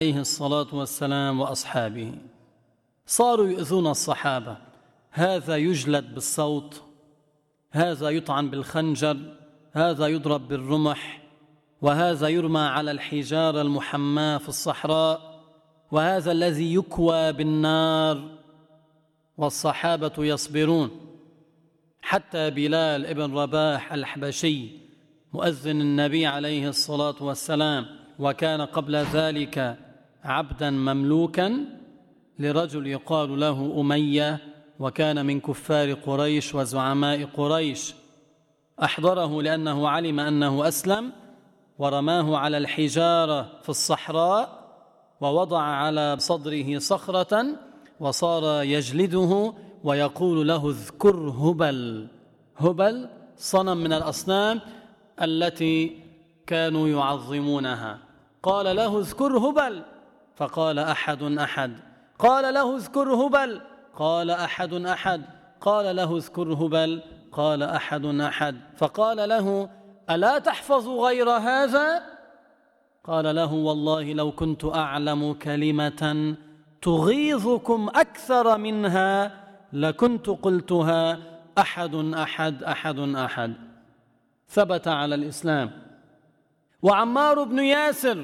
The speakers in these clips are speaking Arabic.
عليه الصلاة والسلام وأصحابه صاروا يؤذون الصحابة، هذا يجلد بالصوت، هذا يطعن بالخنجر، هذا يضرب بالرمح، وهذا يرمى على الحجارة المحماة في الصحراء، وهذا الذي يكوى بالنار، والصحابة يصبرون. حتى بلال ابن رباح الحبشي مؤذن النبي عليه الصلاة والسلام، وكان قبل ذلك عبدا مملوكا لرجل يقال له أمية، وكان من كفار قريش وزعماء قريش، أحضره لأنه علم أنه أسلم، ورماه على الحجارة في الصحراء، ووضع على صدره صخرة، وصار يجلده ويقول له اذكر هبل. هبل صنم من الأصنام التي كانوا يعظمونها. قال له اذكر هبل، فقال أحد أحد. قال له اذكر هبل، قال أحد أحد. قال له اذكر هبل، قال أحد أحد. فقال له ألا تحفظ غير هذا؟ قال له والله لو كنت أعلم كلمة تغيظكم أكثر منها لكنت قلتها أحد أحد أحد أحد. ثبت على الإسلام. وعمار بن ياسر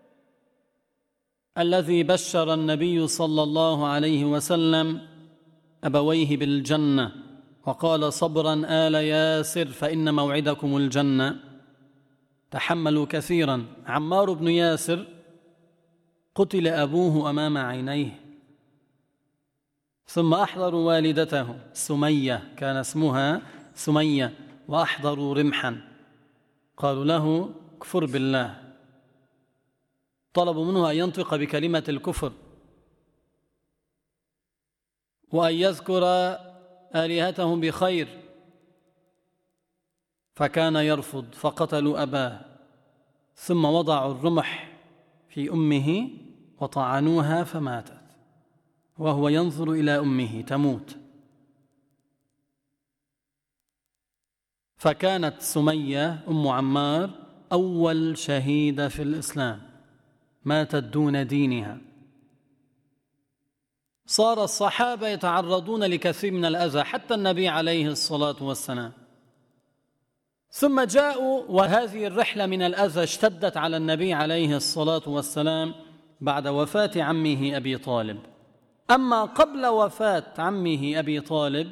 الذي بشر النبي صلى الله عليه وسلم أبويه بالجنة وقال صبرا آل ياسر فإن موعدكم الجنة، تحملوا كثيرا. عمار بن ياسر قتل أبوه أمام عينيه، ثم أحضروا والدته سمية، كان اسمها سمية، وأحضروا رمحا، قالوا له كفر بالله، طلبوا منه أن ينطق بكلمة الكفر وأن يذكر آلهتهم بخير، فكان يرفض، فقتلوا أباه، ثم وضعوا الرمح في أمه وطعنوها فماتت، وهو ينظر إلى أمه تموت. فكانت سمية أم عمار أول شهيدة في الإسلام، ماتت دون دينها. صار الصحابة يتعرضون لكثير من الأذى، حتى النبي عليه الصلاة والسلام. ثم جاءوا، وهذه الرحلة من الأذى اشتدت على النبي عليه الصلاة والسلام بعد وفاة عمه أبي طالب. أما قبل وفاة عمه أبي طالب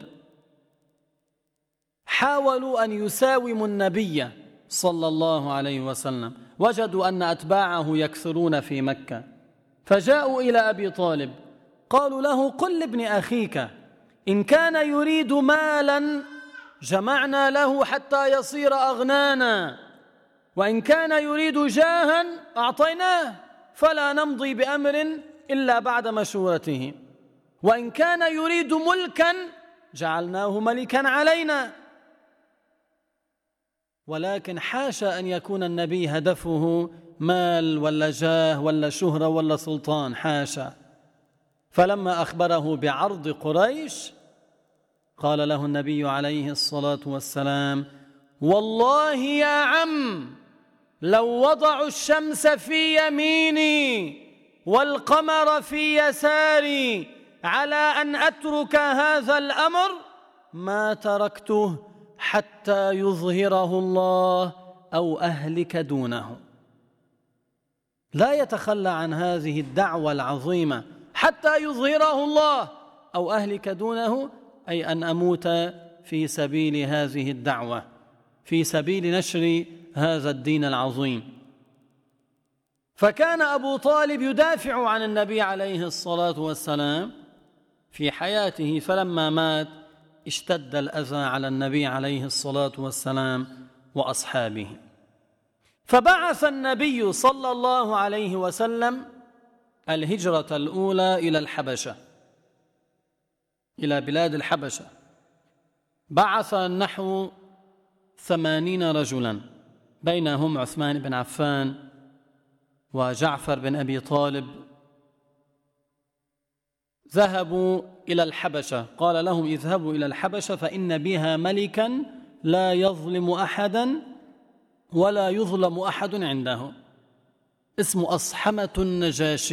حاولوا أن يساوموا النبي صلى الله عليه وسلم، وجدوا أن أتباعه يكثرون في مكة، فجاءوا إلى أبي طالب قالوا له قل لابن أخيك إن كان يريد مالا جمعنا له حتى يصير أغنانا، وإن كان يريد جاها أعطيناه فلا نمضي بأمر إلا بعد مشورته، وإن كان يريد ملكا جعلناه ملكا علينا. ولكن حاشا أن يكون النبي هدفه مال ولا جاه ولا شهرة ولا سلطان، حاشا. فلما أخبره بعرض قريش قال له النبي عليه الصلاة والسلام والله يا عم لو وضعوا الشمس في يميني والقمر في يساري على أن أترك هذا الأمر ما تركته حتى يظهره الله أو أهلك دونه. لا يتخلى عن هذه الدعوة العظيمة، حتى يظهره الله أو أهلك دونه، أي أن أموت في سبيل هذه الدعوة، في سبيل نشر هذا الدين العظيم. فكان أبو طالب يدافع عن النبي عليه الصلاة والسلام في حياته، فلما مات اشتد الأذى على النبي عليه الصلاة والسلام وأصحابه. فبعث النبي صلى الله عليه وسلم الهجرة الأولى إلى الحبشة، إلى بلاد الحبشة. بعث نحو 80 رجلا، بينهم عثمان بن عفان وجعفر بن أبي طالب. ذهبوا إلى الحبشة، قال لهم اذهبوا إلى الحبشة فإن بها ملكا لا يظلم أحدا ولا يظلم أحد عنده، اسمه أصحمة النجاشي.